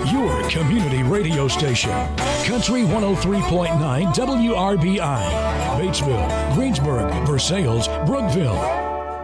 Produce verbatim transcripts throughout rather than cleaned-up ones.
your community radio station. Country one oh three point nine W R B I. Batesville, Greensburg, Versailles, Brookville.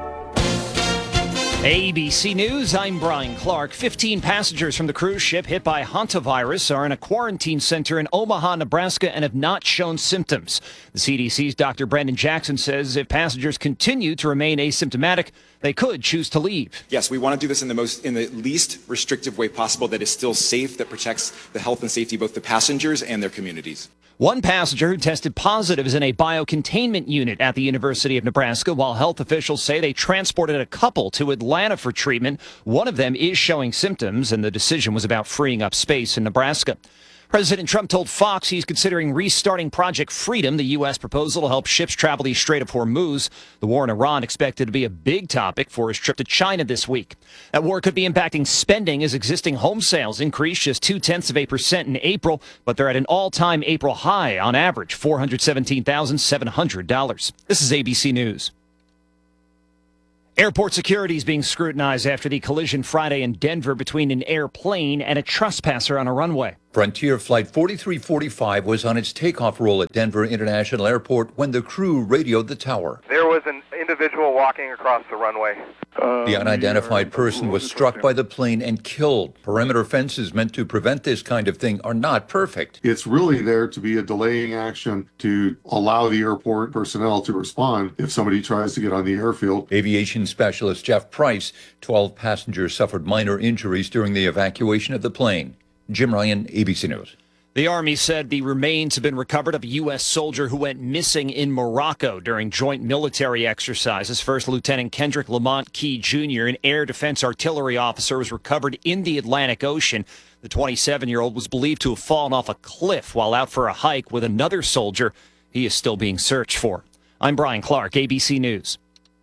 A B C News, I'm Brian Clark. fifteen passengers from the cruise ship hit by hantavirus are in a quarantine center in Omaha, Nebraska, and have not shown symptoms. The C D C's Doctor Brendan Jackson says if passengers continue to remain asymptomatic, they could choose to leave. Yes, we want to do this in the most, in the least restrictive way possible that is still safe, that protects the health and safety of both the passengers and their communities. One passenger who tested positive is in a biocontainment unit at the University of Nebraska, while health officials say they transported a couple to Atlanta for treatment. One of them is showing symptoms, and the decision was about freeing up space in Nebraska. President Trump told Fox he's considering restarting Project Freedom, the U S proposal to help ships travel the Strait of Hormuz. The war in Iran expected to be a big topic for his trip to China this week. That war could be impacting spending as existing home sales increased just two-tenths of a percent in April, but they're at an all-time April high on average, four hundred seventeen thousand seven hundred dollars. This is A B C News. Airport security is being scrutinized after the collision Friday in Denver between an airplane and a trespasser on a runway. Frontier Flight forty-three forty-five was on its takeoff roll at Denver International Airport when the crew radioed the tower. There was an individual walking across the runway. Uh, the unidentified person was struck by the plane and killed. Perimeter fences meant to prevent this kind of thing are not perfect. It's really there to be a delaying action to allow the airport personnel to respond if somebody tries to get on the airfield. Aviation specialist Jeff Price, twelve passengers suffered minor injuries during the evacuation of the plane. Jim Ryan, A B C News. The Army said the remains have been recovered of a U S soldier who went missing in Morocco during joint military exercises. First Lieutenant Kendrick Lamont Key Junior, an air defense artillery officer, was recovered in the Atlantic Ocean. The twenty-seven-year-old was believed to have fallen off a cliff while out for a hike with another soldier. He is still being searched for. I'm Brian Clark, A B C News.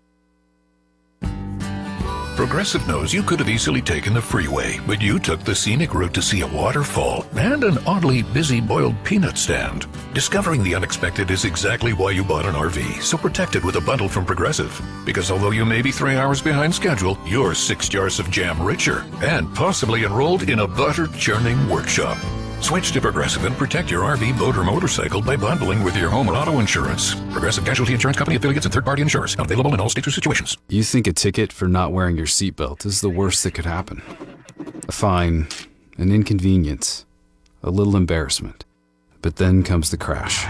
Progressive knows you could have easily taken the freeway, but you took the scenic route to see a waterfall and an oddly busy boiled peanut stand. Discovering the unexpected is exactly why you bought an R V, so protect it with a bundle from Progressive. Because although you may be three hours behind schedule, you're six jars of jam richer and possibly enrolled in a butter-churning workshop. Switch to Progressive and protect your R V, boat, or motorcycle by bundling with your home and auto insurance. Progressive Casualty Insurance Company affiliates and third-party insurers. Not available in all states or situations. You think a ticket for not wearing your seatbelt is the worst that could happen. A fine, an inconvenience, a little embarrassment. But then comes the crash.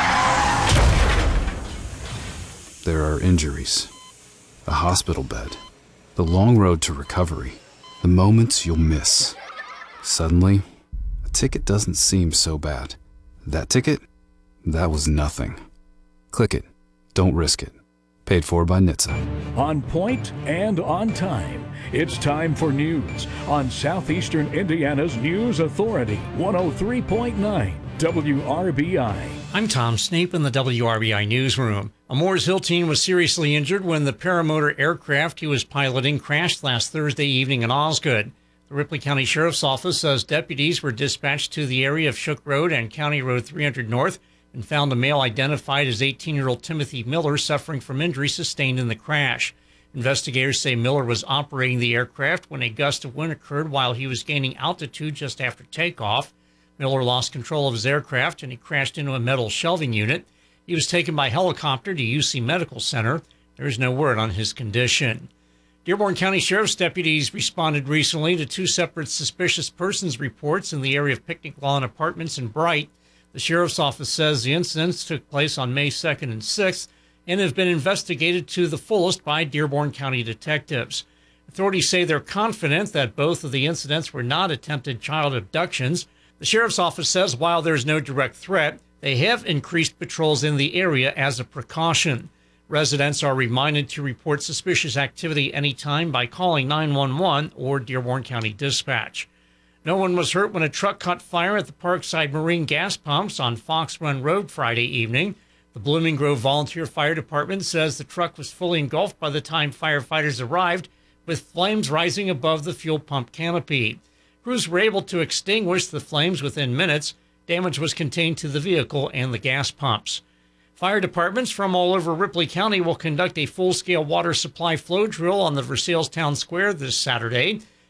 There are injuries, a hospital bed, the long road to recovery, the moments you'll miss. Suddenly, ticket doesn't seem so bad. That ticket? That was nothing. Click it. Don't risk it. Paid for by N H T S A. On point and on time. It's time for news on Southeastern Indiana's News Authority, one oh three point nine W R B I. I'm Tom Snape in the W R B I newsroom. A Moores Hill teen was seriously injured when the paramotor aircraft he was piloting crashed last Thursday evening in Osgood. The Ripley County Sheriff's Office says deputies were dispatched to the area of Shook Road and County Road three hundred North and found a male identified as eighteen-year-old Timothy Miller suffering from injuries sustained in the crash. Investigators say Miller was operating the aircraft when a gust of wind occurred while he was gaining altitude just after takeoff. Miller lost control of his aircraft and he crashed into a metal shelving unit. He was taken by helicopter to U C Medical Center. There is no word on his condition. Dearborn County Sheriff's deputies responded recently to two separate suspicious persons reports in the area of Picnic Lawn Apartments in Bright. The Sheriff's Office says the incidents took place on May second and sixth and have been investigated to the fullest by Dearborn County detectives. Authorities say they're confident that both of the incidents were not attempted child abductions. The Sheriff's Office says while there's no direct threat, they have increased patrols in the area as a precaution. Residents are reminded to report suspicious activity anytime by calling nine one one or Dearborn County Dispatch. No one was hurt when a truck caught fire at the Parkside Marine gas pumps on Fox Run Road Friday evening. The Blooming Grove Volunteer Fire Department says the truck was fully engulfed by the time firefighters arrived, with flames rising above the fuel pump canopy. Crews were able to extinguish the flames within minutes. Damage was contained to the vehicle and the gas pumps. Fire departments from all over Ripley County will conduct a full-scale water supply flow drill on the Versailles Town Square this Saturday.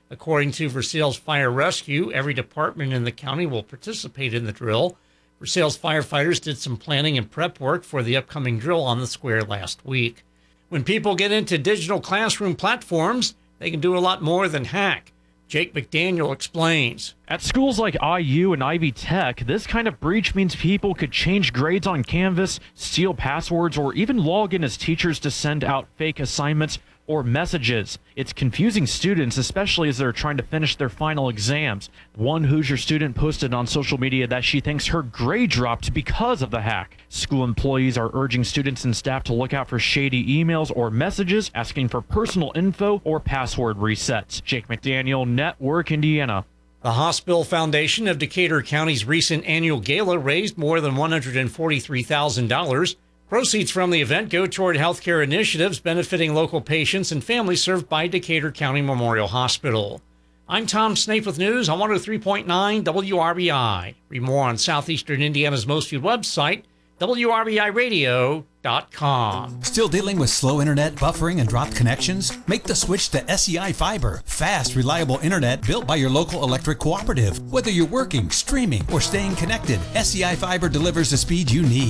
According to Versailles Fire Rescue, every department in the county will participate in the drill. Versailles firefighters did some planning and prep work for the upcoming drill on the square last week. When people get into digital classroom platforms, they can do a lot more than hack. Jake McDaniel explains. At schools like I U and Ivy Tech, this kind of breach means people could change grades on Canvas, steal passwords, or even log in as teachers to send out fake assignments or messages. It's confusing students, especially as they're trying to finish their final exams. One Hoosier student posted on social media that she thinks her grade dropped because of the hack. School employees are urging students and staff to look out for shady emails or messages asking for personal info or password resets. Jake McDaniel, Network Indiana. The Hospital Foundation of Decatur County's recent annual gala raised more than one hundred forty-three thousand dollars. Proceeds from the event go toward healthcare initiatives benefiting local patients and families served by Decatur County Memorial Hospital. I'm Tom Snape with news on one oh three point nine W R B I. Read more on Southeastern Indiana's most viewed website, W R B I radio dot com. Still dealing with slow internet, buffering, and dropped connections? Make the switch to S E I Fiber. Fast, reliable internet built by your local electric cooperative. Whether you're working, streaming, or staying connected, S E I Fiber delivers the speed you need.